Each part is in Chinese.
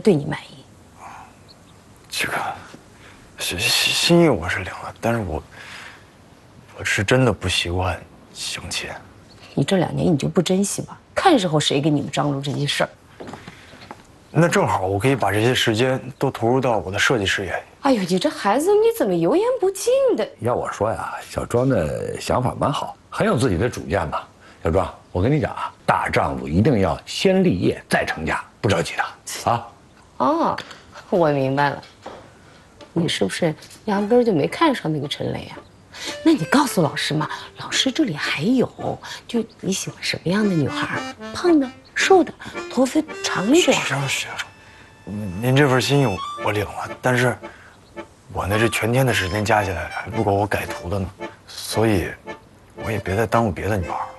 对你满意。 这个心意我是领了，但是我是真的不习惯相亲。 你这2年你就不珍惜吧？看时候谁给你们张罗这些事儿？ 那正好，我可以把这些时间都投入到我的设计事业里。 哎呦，你这孩子你怎么油盐不进的？ 要我说呀，小庄的想法蛮好，很有自己的主见吧。小庄，我跟你讲啊，大丈夫一定要先立业再成家，不着急的啊。 哦，我明白了，你是不是压根儿就没看上那个陈雷啊？那你告诉老师嘛，老师这里还有，就你喜欢什么样的女孩？胖的、瘦的，头发长一点。 行，您这份心意我领了，但是我那这全天的时间加起来还不够我改图的呢，所以我也别再耽误别的女孩了。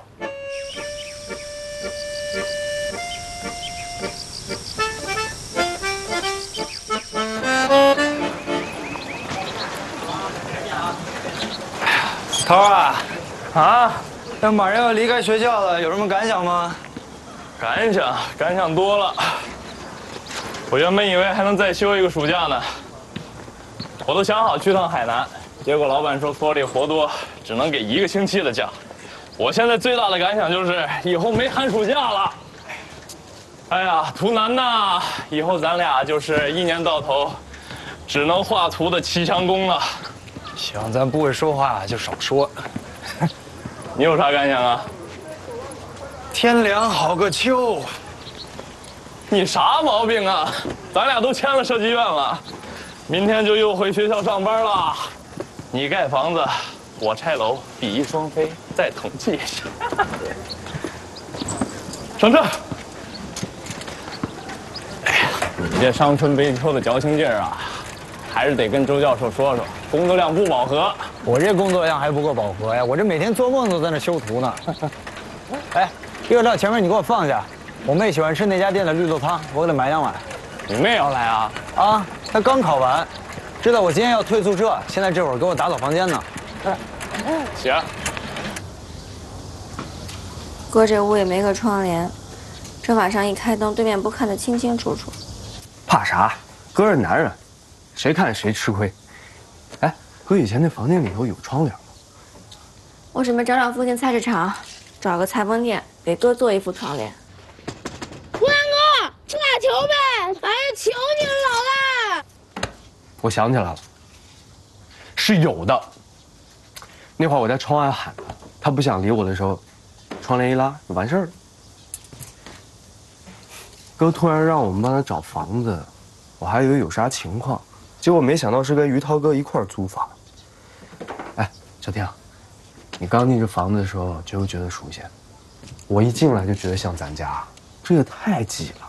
头儿啊，这马上要离开学校了，有什么感想吗？ 感想多了。我原本以为还能再休一个暑假呢，我都想好去趟海南，结果老板说所里活多，只能给1个星期的假。我现在最大的感想就是以后没寒暑假了。哎呀，图南呐，以后咱俩就是1年到头只能画图的骑墙工了。 行，咱不会说话就少说。 你有啥感想啊？ 天凉好个秋。 你啥毛病啊？咱俩都签了设计院了，明天就又回学校上班了。你盖房子，我拆楼，比翼双飞，再统计一下。上车。哎呀，你这伤春悲秋的矫情劲儿啊，还是得跟周教授说说，工作量不饱和。 我这工作量还不够饱和呀，我这每天做梦都在那修图呢。哎，热料前面你给我放下，我妹喜欢吃那家店的绿豆汤，我给她买2碗。 你妹要来啊？ 啊，她刚考完，知道我今天要退宿舍，现在这会儿给我打扫房间呢。 行。 哥这屋也没个窗帘，这晚上一开灯，对面不看得清清楚楚。 怕啥？哥是男人，谁看谁吃亏。哎，哥以前那房间里头有窗帘吗？ 我准备找附近菜市场，找个裁缝店给哥做一副窗帘。 关哥，去打球呗！哎呀，求你了，老大！ 我想起来了，是有的。那会儿我在窗外喊他，他不想理我的时候，窗帘一拉就完事儿了。哥突然让我们帮他找房子，我还以为有啥情况，结果没想到是跟于涛哥一块儿租房。哎，小天啊，你刚进这房子的时候就觉得熟悉，我一进来就觉得像咱家，这也太挤了。